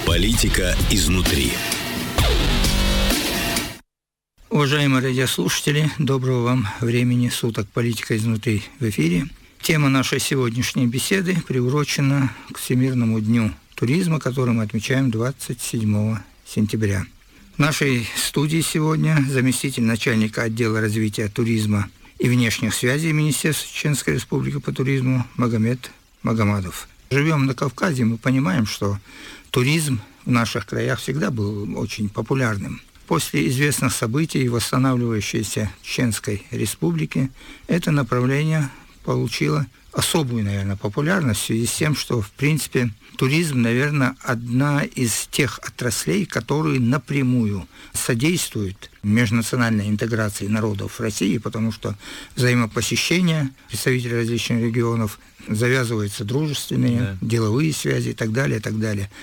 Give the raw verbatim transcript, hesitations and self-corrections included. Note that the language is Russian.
Политика изнутри. Уважаемые радиослушатели, доброго вам времени суток. «Политика изнутри» в эфире. Тема нашей сегодняшней беседы приурочена к Всемирному дню туризма, который мы отмечаем двадцать седьмого сентября. В нашей студии сегодня заместитель начальника отдела развития туризма и внешних связей Министерства Чеченской Республики по туризму Магомед Магомадов. Живем на Кавказе, мы понимаем, что туризм в наших краях всегда был очень популярным. После известных событий восстанавливающейся Чеченской Республики это направление получило особую, наверное, популярность в связи с тем, что, в принципе, туризм, наверное, одна из тех отраслей, которые напрямую содействуют межнациональной интеграции народов России, потому что взаимопосещение представителей различных регионов, завязываются дружественные, да. деловые связи и так далее, и так далее.